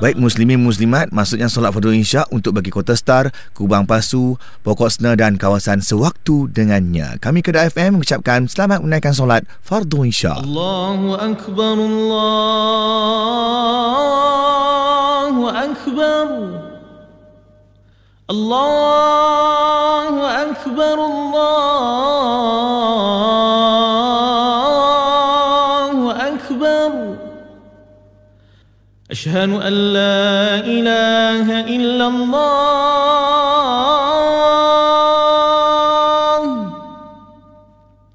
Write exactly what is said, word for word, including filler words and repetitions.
Baik muslimin muslimat, maksudnya solat fardu isyak untuk bagi Kota Star, Kubang Pasu, Pokok Sena dan kawasan sewaktu dengannya. Kami Kedah F M mengucapkan selamat menunaikan solat fardu isyak. Allahu akbar, Allahu akbar, Allahu akbar, Allahu akbar. أشهد أن لا إله إلا الله